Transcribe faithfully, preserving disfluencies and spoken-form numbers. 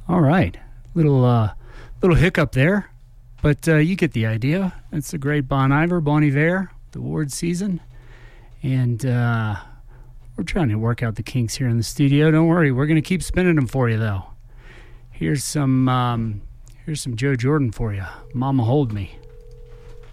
All right. Little uh, little hiccup there, but uh, you get the idea. It's a great Bon Iver, Bon Iver, the award season. And uh, we're trying to work out the kinks here in the studio. Don't worry. We're going to keep spinning them for you, though. Here's some, um, here's some Joe Jordan for you. Mama Hold Me.